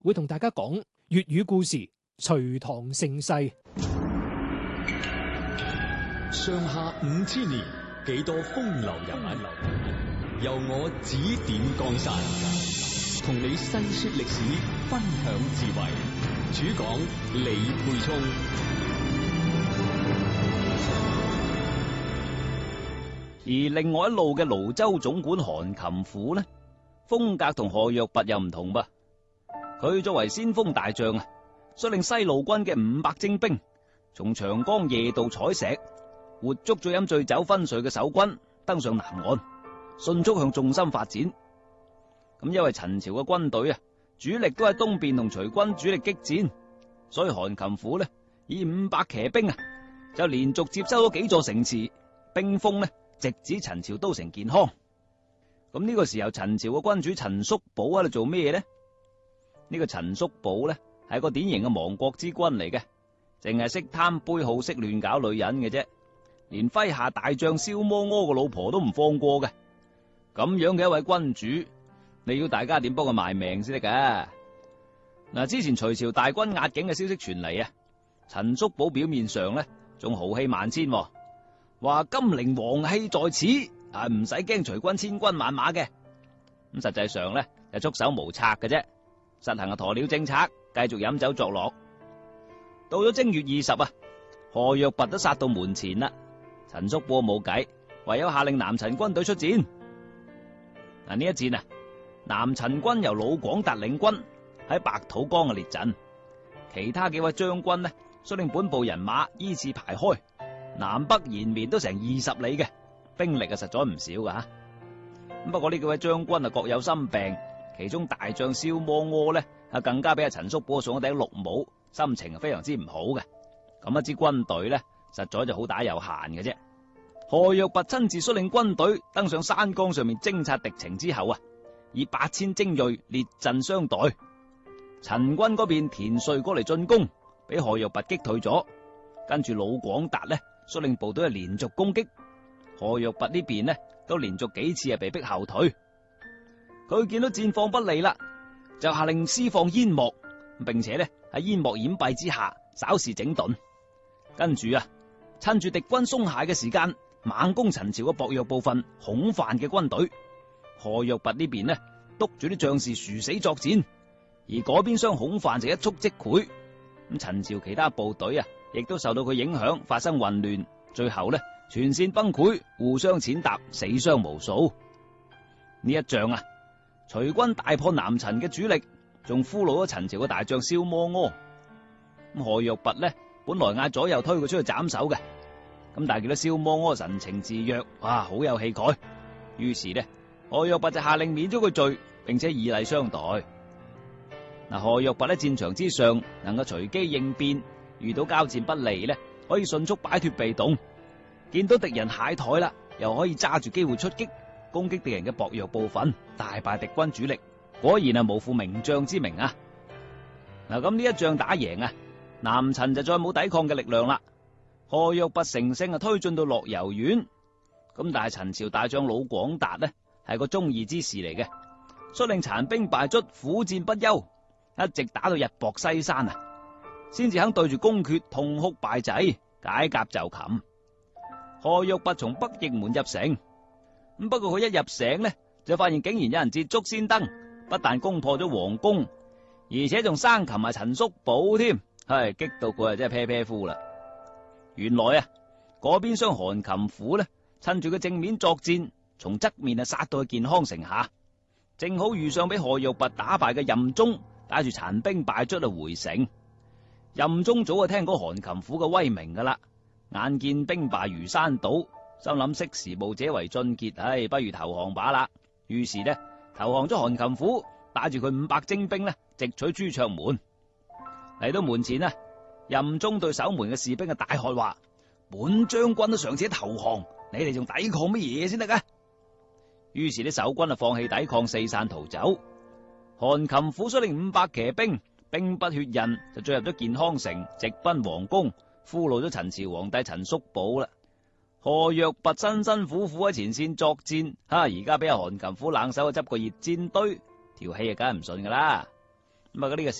會同大家講粵語故事《隋唐盛世》。 上下5000年，幾多風流人物，由我指點江山，同你細說歷史，分享智慧。主講李沛聰。 而另外一路嘅廬州總管韓擒虎呢，風格同何若弼又唔同噃。佢作為先鋒大將啊，率領西路軍嘅500精兵，從長江夜渡採石，活捉咗飲醉酒昏睡嘅守軍，登上南岸，迅速向重心發展。咁因為陳朝嘅軍隊啊，主力都喺東邊同隋軍主力激戰，所以韓擒虎呢以500騎兵啊，就連續接收咗幾座城池，兵鋒呢直指陳朝都城建康。咁呢個時候，陳朝嘅君主陳叔寶喺度做咩呢？呢個陳叔寶呢係個典型嘅亡國之君嚟嘅，淨係識貪杯好，識亂搞女人嘅啫，連麾下大將蕭摩柯個老婆都唔放過嘅。咁樣嘅一位君主，你要大家點幫佢賣命先得噶？嗱，之前隋朝大軍壓境嘅消息傳嚟啊，陳叔寶表面上呢仲豪氣萬千，話金陵王氣在此，唔使驚隋軍千軍萬馬嘅。咁實際上呢就束手無策嘅啫，實行鴕鳥政策，繼續飲酒作樂。到咗正月20啊，何若弼都殺到門前啦，陳叔寶冇計，唯有下令南陳軍隊出戰。嗱，呢一戰啊，南陳軍由老廣達領軍喺白土江嘅列陣，其他幾位將軍呢率領本部人馬依次排開，南北延綿都成20里嘅，兵力啊實在唔少噶吓。不過呢幾位將軍啊各有心病，其中大將蕭摩柯呢更加俾阿陳叔寶送咗頂綠帽，心情非常之唔好嘅。咁一支軍隊呢實在就好打有限嘅啫。何若弼親自率領軍隊登上山崗上面偵察敵情之後啊，以8000精銳列陣相待。陳軍嗰邊田遂過嚟進攻，俾何若弼擊退咗。跟住老廣達呢率領部隊係連續攻擊，何若弼呢邊呢都連續幾次係被逼後退。佢見到戰況不利啦，就下令施放煙幕，並且呢喺煙幕掩蔽之下稍事整頓。跟住啊，趁住敵軍鬆懈嘅時間，猛攻陳朝嘅薄弱部分孔範嘅軍隊。何若弼呢邊呢督住啲將士殊死作戰，而嗰邊廂孔範就一觸即潰。咁陳朝其他部隊啊，亦都受到佢影響，發生混亂，最後呢全線崩潰，互相踐踏，死傷無數。呢一仗啊，隋軍大破南陳嘅主力，仲俘虜咗陳朝嘅大將蕭摩柯。咁何若弼呢本來嗌左右推佢出去斬首嘅，咁但係見到蕭摩柯神情自若，哇，好有氣概，於是呢何若弼就下令免咗佢罪，並且以禮相待。嗱，何若弼喺戰場之上能夠隨機應變，遇到交戰不利呢，可以迅速擺脫被動，見到敵人懈怠啦，又可以揸住機會出擊，攻擊敵人嘅薄弱部分，大敗敵軍主力，果然係無負名將之名啊！嗱，咁呢一仗打贏啊，南陳就再冇抵抗嘅力量啦。何若弼乘勝推進到樂遊縣，咁但係陳朝大將老廣達呢係個忠義之士嚟嘅，率領殘兵敗卒，苦戰不休，一直打到日薄西山啊，先至肯對住公決痛哭敗祭，解甲就擒。何若弼從北翼門入城，咁不過佢一入城呢，就發現竟然有人捷足先登，不但攻破咗皇宮，而且仲生擒埋陳叔寶添，係激到佢啊真係啤啤呼啦。原來啊，嗰邊廂韓擒虎呢，趁住佢正面作戰，從側面啊殺到去建康城下，正好遇上俾何若弼打敗嘅任忠帶住殘兵敗卒啊回城。任忠早就聽過韓擒虎嘅威名噶啦，眼見兵敗如山倒，心諗識時務者為俊傑，不如投降罷啦。於是呢投降咗韓擒虎，帶住佢500精兵呢，直取朱雀門。嚟到門前啊，任忠對守門嘅士兵大喝話：本將軍都尚且投降，你哋仲抵抗乜嘢先得噶？於是啲守軍放棄抵抗，四散逃走。韓擒虎率領500騎兵，兵不血刃就進入咗建康城，直奔皇宮，俘虜咗陳朝皇帝陳叔寶啦。何若弼辛辛苦苦喺前線作戰，而家俾阿韓擒虎冷手執個熱煎堆，條氣啊梗係唔順噶啦。 咁啊，呢個時